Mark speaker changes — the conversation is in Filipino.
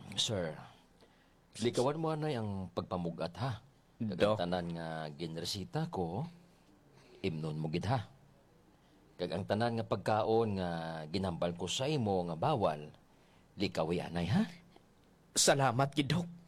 Speaker 1: Sir, likawan mo na ang pagpamugat ha.
Speaker 2: Dok.
Speaker 1: Kag ang tanan nga ginresita ko, imnon mo gid ha. Kag ang tanan nga pagkaon nga ginambal ko sa imo nga bawal, likawi anay ha.
Speaker 2: Salamat, gid, Dok.